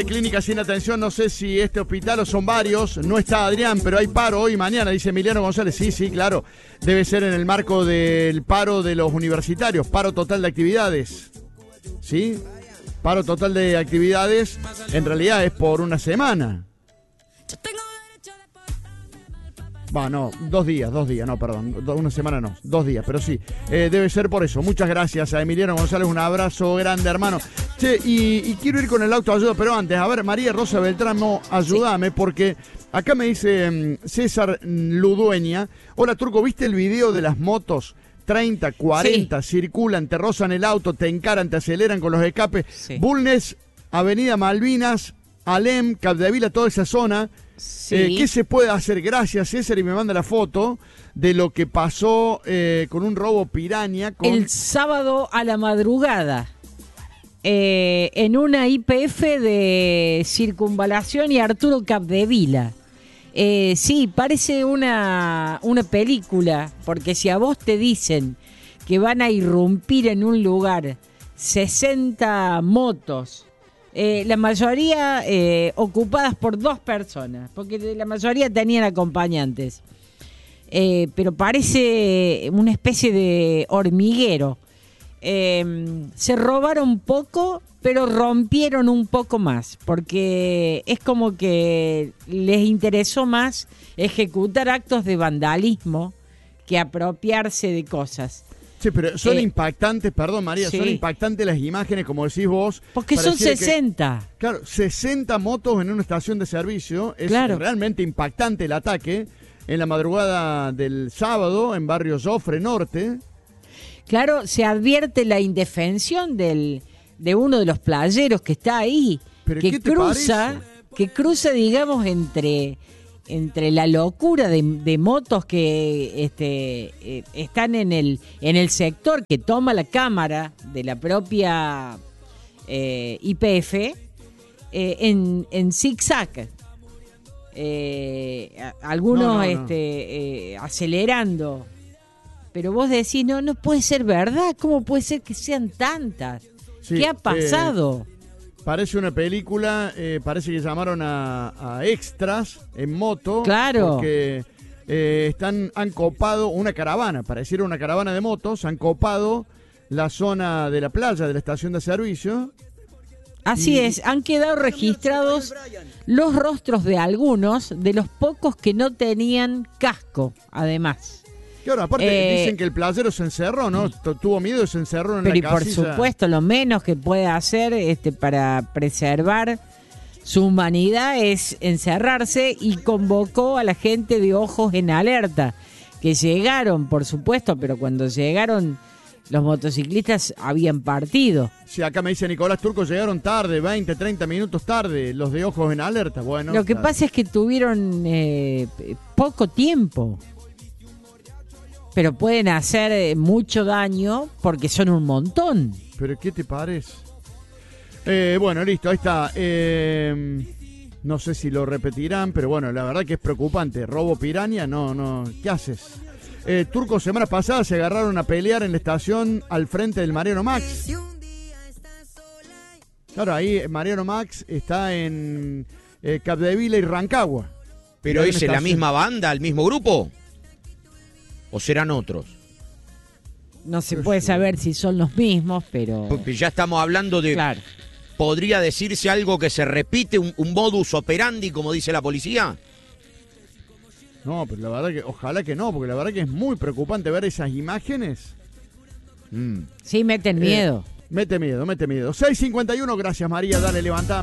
Clínica sin atención, no sé si este hospital o son varios, no está Adrián, pero hay paro hoy y mañana, dice Emiliano González. Sí, claro, debe ser en el marco del paro de los universitarios, paro total de actividades. ¿Sí? Paro total de actividades, en realidad es por una semana. No, 2 días, no, perdón, una semana no, 2 días, pero sí, debe ser por eso. Muchas gracias a Emiliano González, un abrazo grande, hermano. Che, y quiero ir con el autoayuda, pero antes, a ver, María Rosa Beltrán, ayúdame, sí. Porque acá me dice César Ludueña, hola Turco, ¿viste el video de las motos? 30, 40, sí. Circulan, te rozan el auto, te encaran, te aceleran con los escapes. Sí. Bulnes, Avenida Malvinas, Alem, Capdevila, toda esa zona. Sí. ¿Qué se puede hacer? Gracias, César, y me manda la foto de lo que pasó con un robo piraña. El sábado a la madrugada, en una YPF de Circunvalación y Arturo Capdevila. Sí, parece una película, porque si a vos te dicen que van a irrumpir en un lugar 60 motos, la mayoría ocupadas por 2 personas, porque la mayoría tenían acompañantes, pero parece una especie de hormiguero. Se robaron poco, pero rompieron un poco más, porque es como que les interesó más ejecutar actos de vandalismo que apropiarse de cosas. Sí, pero son impactantes, perdón María, sí. Son impactantes las imágenes, como decís vos. Porque son 60. Claro, 60 motos en una estación de servicio. Es realmente impactante el ataque en la madrugada del sábado en barrio Jofre Norte. Claro, se advierte la indefensión de uno de los playeros que está ahí, que cruza, digamos, entre la locura de motos que están en el sector que toma la cámara de la propia YPF en zigzag. Algunos acelerando. Pero vos decís, no puede ser verdad. ¿Cómo puede ser que sean tantas? Sí, ¿qué ha pasado? Parece una película, parece que llamaron a extras en moto. Claro. Porque han copado una caravana, pareciera una caravana de motos, han copado la zona de la playa de la estación de servicio. Así es, han quedado registrados los rostros de algunos, de los pocos que no tenían casco, además. Claro, aparte dicen que el playero se encerró, ¿no? Tuvo miedo y se encerró en la casilla. Pero por supuesto, lo menos que puede hacer para preservar su humanidad es encerrarse, y convocó a la gente de ojos en alerta, que llegaron, por supuesto, pero cuando llegaron los motociclistas habían partido. Sí, acá me dice Nicolás Turco, llegaron tarde, 20, 30 minutos tarde, los de ojos en alerta. Bueno, lo que pasa es que tuvieron poco tiempo. Pero pueden hacer mucho daño porque son un montón. ¿Pero qué te parece? Bueno, listo, ahí está. No sé si lo repetirán, pero bueno, la verdad que es preocupante. Robo piraña, no. ¿Qué haces? Turco, semana pasada se agarraron a pelear en la estación al frente del Mariano Max. Claro, ahí Mariano Max está en Capdevila y Rancagua. ¿Pero es la misma banda, el mismo grupo? ¿O serán otros? No se puede saber si son los mismos, pero... Porque ya estamos hablando de... Claro. ¿Podría decirse algo que se repite, un modus operandi, como dice la policía? No, pero la verdad que ojalá que no, porque la verdad que es muy preocupante ver esas imágenes. Sí, meten miedo. Mete miedo. 6:51, gracias María, dale, levantame.